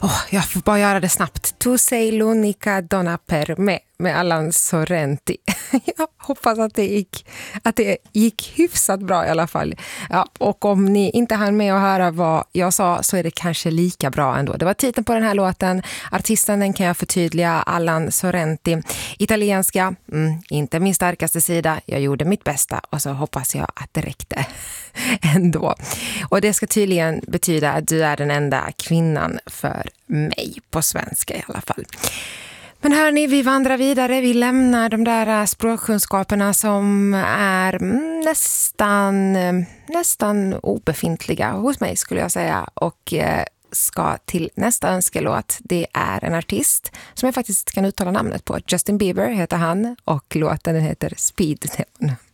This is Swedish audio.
Jag får bara göra det snabbt. Tu sei l'unica donna per me med Allan Sorrenti. Jag hoppas att det gick hyfsat bra i alla fall. Ja, och om ni inte hann med att höra vad jag sa så är det kanske lika bra ändå. Det var titeln på den här låten. Artisten, den kan jag förtydliga, Allan Sorrenti. Italienska, inte min starkaste sida. Jag gjorde mitt bästa och så hoppas jag att det räckte ändå. Och det ska tydligen betyda att du är den enda kvinnan för mig på svenska i alla fall. Men hörni, vi vandrar vidare. Vi lämnar de där språkkunskaperna som är nästan obefintliga hos mig skulle jag säga. Och ska till nästa önskelåt. Det är en artist som jag faktiskt kan uttala namnet på. Justin Bieber heter han och låten heter Speed Demon.